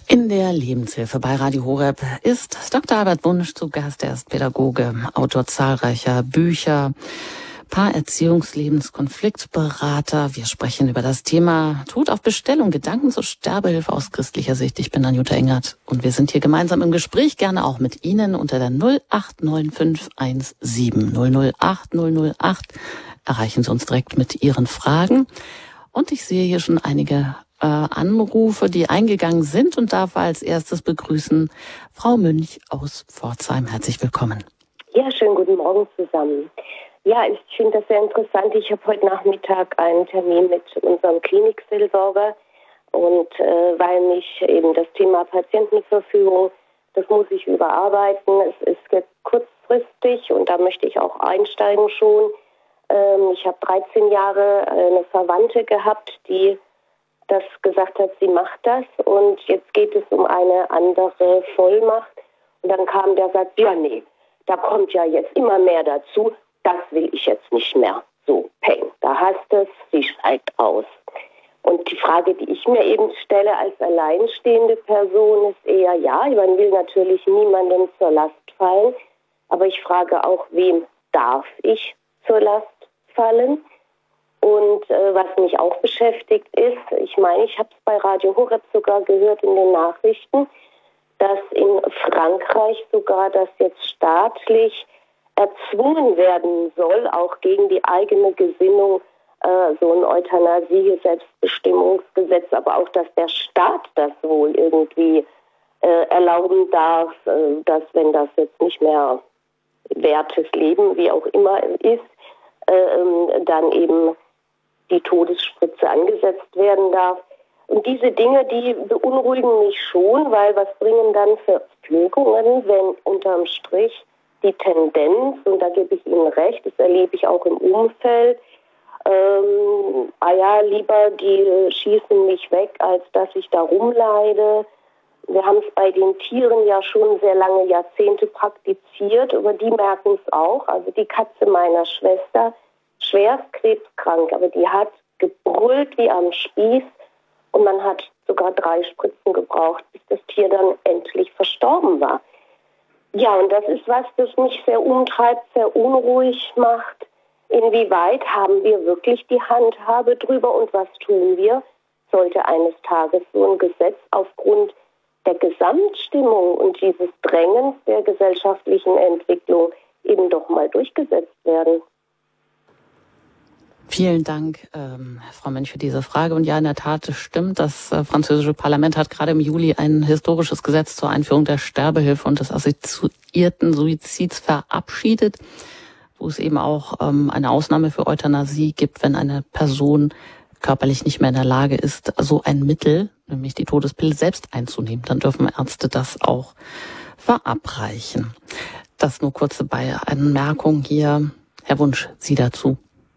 In der Lebenshilfe bei Radio Horeb ist Dr. Albert Wunsch zu Gast. Er ist Pädagoge, Autor zahlreicher Bücher, Paarerziehungs-Lebenskonfliktberater. Wir sprechen über das Thema Tod auf Bestellung, Gedanken zur Sterbehilfe aus christlicher Sicht. Ich bin Anjuta Engert und wir sind hier gemeinsam im Gespräch, gerne auch mit Ihnen unter der 0895170 008 008. Erreichen Sie uns direkt mit Ihren Fragen. Und ich sehe hier schon einige Anrufe, die eingegangen sind, und darf als erstes begrüßen Frau Münch aus Pforzheim. Herzlich willkommen. Ja, schönen guten Morgen zusammen. Ja, ich finde das sehr interessant. Ich habe heute Nachmittag einen Termin mit unserem Klinikseelsorger und weil mich eben das Thema Patientenverfügung, das muss ich überarbeiten. Es ist jetzt kurzfristig und da möchte ich auch einsteigen schon. Ich habe 13 Jahre eine Verwandte gehabt, die das gesagt hat, sie macht das, und jetzt geht es um eine andere Vollmacht. Und dann kam der Satz, ja nee, da kommt ja jetzt immer mehr dazu, das will ich jetzt nicht mehr. So, peng, da hast es, sie steigt aus. Und die Frage, die ich mir eben stelle als alleinstehende Person, ist eher, ja, man will natürlich niemandem zur Last fallen, aber ich frage auch, wem darf ich zur Last fallen? Und was mich auch beschäftigt ist, ich meine, ich habe es bei Radio Horeb sogar gehört in den Nachrichten, dass in Frankreich sogar das jetzt staatlich erzwungen werden soll, auch gegen die eigene Gesinnung, so ein Euthanasie-Selbstbestimmungsgesetz, aber auch, dass der Staat das wohl irgendwie erlauben darf, dass, wenn das jetzt nicht mehr wertes Leben, wie auch immer ist, dann eben die Todesspritze angesetzt werden darf. Und diese Dinge, die beunruhigen mich schon, weil was bringen dann Verfügungen, wenn unterm Strich die Tendenz, und da gebe ich Ihnen recht, das erlebe ich auch im Umfeld, lieber die schießen mich weg, als dass ich da rumleide. Wir haben es bei den Tieren ja schon sehr lange Jahrzehnte praktiziert, aber die merken es auch. Also die Katze meiner Schwester, schwerst krebskrank, aber die hat gebrüllt wie am Spieß und man hat sogar 3 Spritzen gebraucht, bis das Tier dann endlich verstorben war. Ja, und das ist was, das mich sehr umtreibt, sehr unruhig macht. Inwieweit haben wir wirklich die Handhabe drüber und was tun wir? Sollte eines Tages so ein Gesetz aufgrund der Gesamtstimmung und dieses Drängens der gesellschaftlichen Entwicklung eben doch mal durchgesetzt werden? Vielen Dank, Frau Münch, für diese Frage. Und ja, in der Tat, es stimmt, das französische Parlament hat gerade im Juli ein historisches Gesetz zur Einführung der Sterbehilfe und des assoziierten Suizids verabschiedet, wo es eben auch eine Ausnahme für Euthanasie gibt, wenn eine Person körperlich nicht mehr in der Lage ist, so ein Mittel, nämlich die Todespille, selbst einzunehmen. Dann dürfen Ärzte das auch verabreichen. Das nur kurze Anmerkung hier. Herr Wunsch, Sie dazu.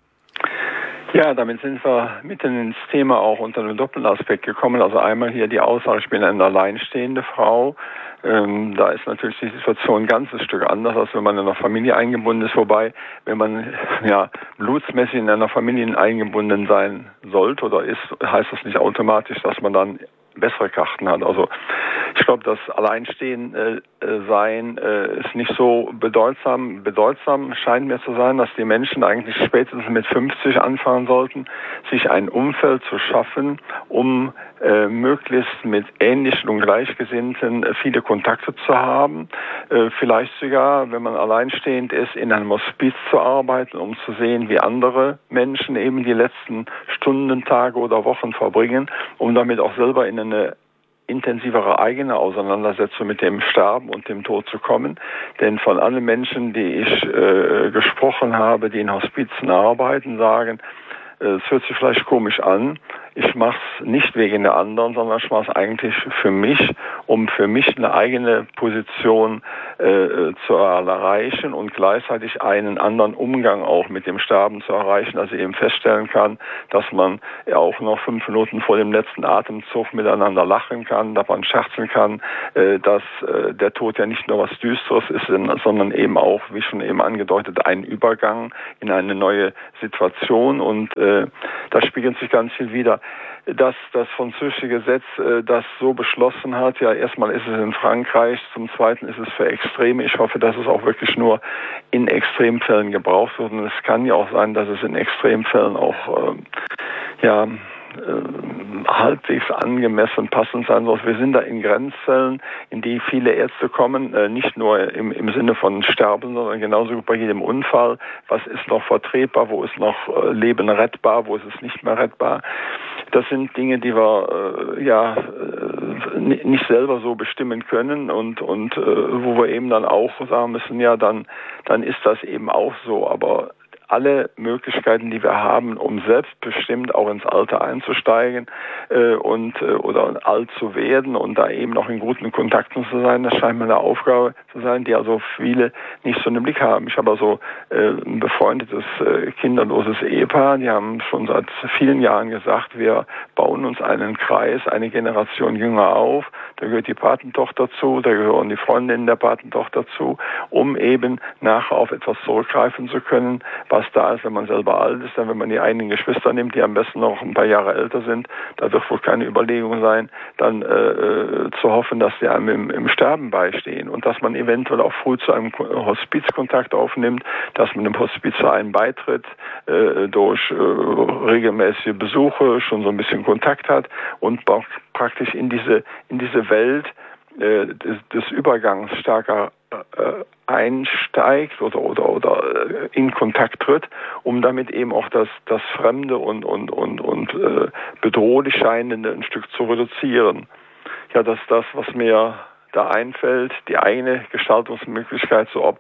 Ja, damit sind wir mitten ins Thema auch unter einem Doppelaspekt gekommen. Also einmal hier die Aussage, ich bin eine alleinstehende Frau. Da ist natürlich die Situation ein ganzes Stück anders, als wenn man in einer Familie eingebunden ist. Wobei, wenn man blutsmäßig in einer Familie eingebunden sein sollte oder ist, heißt das nicht automatisch, dass man dann bessere Karten hat. Also ich glaube, das Alleinstehen-Sein ist nicht so bedeutsam. Bedeutsam scheint mir zu sein, dass die Menschen eigentlich spätestens mit 50 anfangen sollten, sich ein Umfeld zu schaffen, um möglichst mit ähnlichen und Gleichgesinnten viele Kontakte zu haben. Vielleicht sogar, wenn man alleinstehend ist, in einem Hospiz zu arbeiten, um zu sehen, wie andere Menschen eben die letzten Stunden, Tage oder Wochen verbringen, um damit auch selber in eine intensivere eigene Auseinandersetzung mit dem Sterben und dem Tod zu kommen. Denn von allen Menschen, die ich gesprochen habe, die in Hospizen arbeiten, sagen, es hört sich vielleicht komisch an, ich mache es nicht wegen der anderen, sondern ich mache es eigentlich für mich, um für mich eine eigene Position zu erreichen und gleichzeitig einen anderen Umgang auch mit dem Sterben zu erreichen, dass ich eben feststellen kann, dass man auch noch 5 Minuten vor dem letzten Atemzug miteinander lachen kann, dass man scherzen kann, dass der Tod ja nicht nur was Düsteres ist, sondern eben auch, wie schon eben angedeutet, ein Übergang in eine neue Situation, und da spiegelt sich ganz viel wider. dass das französische Gesetz das so beschlossen hat. Ja, erstmal ist es in Frankreich, zum Zweiten ist es für Extreme. Ich hoffe, dass es auch wirklich nur in Extremfällen gebraucht wird. Und es kann ja auch sein, dass es in Extremfällen auch halbwegs angemessen passend sein soll. Wir sind da in Grenzfällen, in die viele Ärzte kommen, nicht nur im Sinne von Sterben, sondern genauso bei jedem Unfall. Was ist noch vertretbar, wo ist noch Leben rettbar, wo ist es nicht mehr rettbar? Das sind Dinge, die wir nicht selber so bestimmen können und wo wir eben dann auch sagen müssen, ja, dann ist das eben auch so, aber alle Möglichkeiten, die wir haben, um selbstbestimmt auch ins Alter einzusteigen oder alt zu werden und da eben noch in guten Kontakten zu sein, das scheint mir eine Aufgabe zu sein, die also viele nicht so einen Blick haben. Ich habe also ein befreundetes, kinderloses Ehepaar, die haben schon seit vielen Jahren gesagt, wir bauen uns einen Kreis, eine Generation jünger auf, da gehört die Patentochter zu, da gehören die Freundinnen der Patentochter zu, um eben nachher auf etwas zurückgreifen zu können, was da ist, wenn man selber alt ist, dann wenn man die eigenen Geschwister nimmt, die am besten noch ein paar Jahre älter sind, da wird wohl keine Überlegung sein, dann zu hoffen, dass die einem im Sterben beistehen und dass man eventuell auch früh zu einem Hospizkontakt aufnimmt, dass man dem Hospizverein beitritt, durch regelmäßige Besuche schon so ein bisschen Kontakt hat und praktisch in diese Welt des Übergangs stärker einsteigt oder in Kontakt tritt, um damit eben auch das Fremde und bedrohlich Scheinende ein Stück zu reduzieren. Ja, dass das, was mir da einfällt, die eigene Gestaltungsmöglichkeit so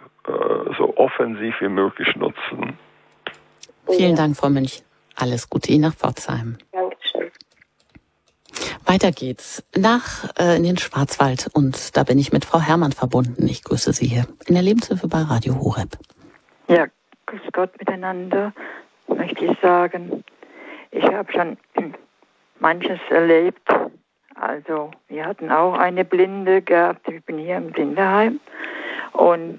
offensiv wie möglich nutzen. Vielen Dank, Frau Münch. Alles Gute Ihnen nach Pforzheim. Dankeschön. Weiter geht's in den Schwarzwald und da bin ich mit Frau Herrmann verbunden. Ich grüße Sie hier in der Lebenshilfe bei Radio Horeb. Ja, grüß Gott miteinander, möchte ich sagen. Ich habe schon manches erlebt. Also wir hatten auch eine Blinde gehabt. Ich bin hier im Blindeheim und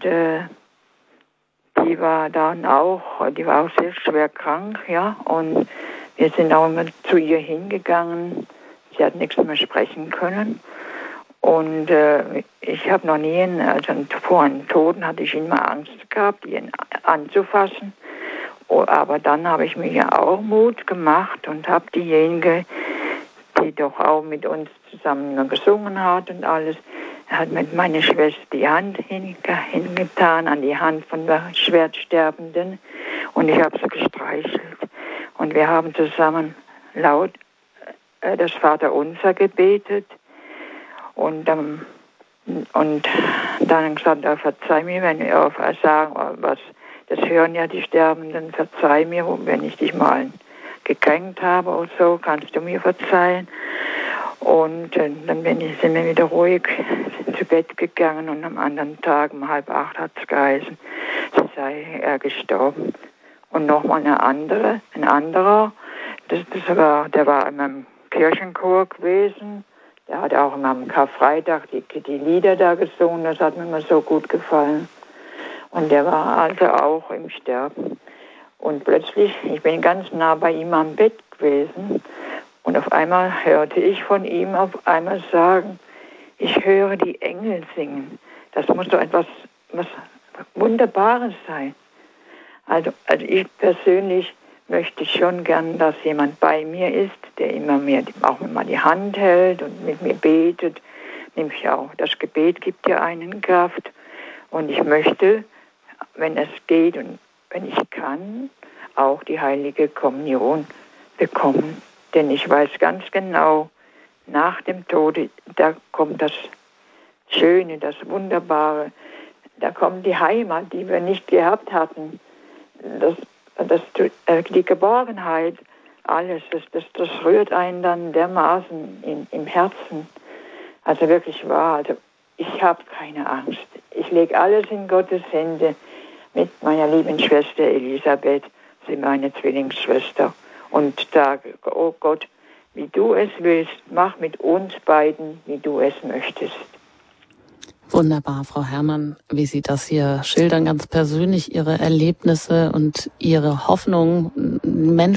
die war auch sehr schwer krank, ja. Und wir sind auch immer zu ihr hingegangen. Sie hat nichts mehr sprechen können. Und ich habe noch nie, vor einem Toten hatte ich immer Angst gehabt, ihn anzufassen. Aber dann habe ich mir ja auch Mut gemacht und habe diejenige, die doch auch mit uns zusammen gesungen hat und alles, hat mit meiner Schwester die Hand hingetan an die Hand von der Schwertsterbenden und ich habe sie gestreichelt. Und wir haben zusammen laut das Vaterunser gebetet und dann gesagt, verzeih mir, wenn wir sagen, das hören ja die Sterbenden, verzeih mir, wenn ich dich mal gekränkt habe oder so, kannst du mir verzeihen. Und dann sind wir wieder ruhig zu Bett gegangen und am anderen Tag um 7:30 hat es geheißen, sei er gestorben. Und nochmal ein anderer, der war in meinem Kirchenchor gewesen, der hat auch am Karfreitag die Lieder da gesungen, das hat mir immer so gut gefallen. Und der war also auch im Sterben. Und plötzlich, ich bin ganz nah bei ihm am Bett gewesen und auf einmal hörte ich von ihm sagen, ich höre die Engel singen. Das muss doch etwas was Wunderbares sein. Also ich persönlich möchte schon gern, dass jemand bei mir ist, der immer mir auch mal die Hand hält und mit mir betet. Nämlich auch, das Gebet gibt ja einen Kraft. Und ich möchte, wenn es geht und wenn ich kann, auch die heilige Kommunion bekommen. Denn ich weiß ganz genau, nach dem Tode, da kommt das Schöne, das Wunderbare. Da kommt die Heimat, die wir nicht gehabt hatten. Die Geborgenheit, alles, das rührt einen dann dermaßen im Herzen. Also wirklich wahr, also ich habe keine Angst. Ich lege alles in Gottes Hände mit meiner lieben Schwester Elisabeth, sie meine Zwillingsschwester, und sage, oh Gott, wie du es willst, mach mit uns beiden, wie du es möchtest. Wunderbar, Frau Herrmann, wie Sie das hier schildern, ganz persönlich Ihre Erlebnisse und Ihre Hoffnung, Menschen